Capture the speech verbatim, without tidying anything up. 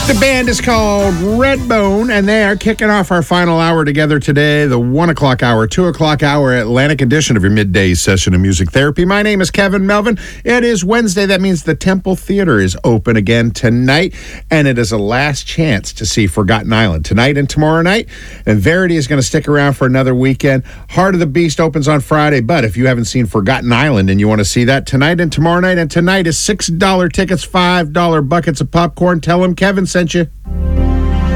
The band is called Redbone, and they are kicking off our final hour together today, the one o'clock hour, two o'clock hour Atlantic edition of your midday session of music therapy. My name is Kevin Melvin. It is Wednesday. That means the Temple Theater is open again tonight, and it is a last chance to see Forgotten Island tonight and tomorrow night. And Verity is going to stick around for another weekend. Heart of the Beast opens on Friday, but if you haven't seen Forgotten Island and you want to see that tonight and tomorrow night, and tonight is six dollars tickets, five dollars buckets of popcorn, tell them Kevin sent you.